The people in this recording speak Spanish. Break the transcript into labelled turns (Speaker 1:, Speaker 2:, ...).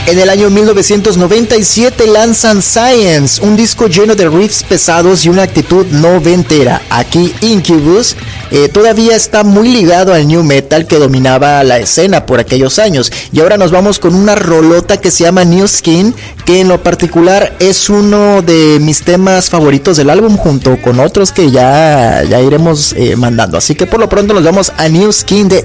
Speaker 1: En el año 1997 lanzan Science, un disco lleno de riffs pesados y una actitud noventera. Aquí Incubus todavía está muy ligado al new metal que dominaba la escena por aquellos años. Y ahora nos vamos con una rolota que se llama New Skin, que en lo particular es uno de mis temas favoritos del álbum, junto con otros que ya iremos mandando. Así que por lo pronto nos vamos a New Skin de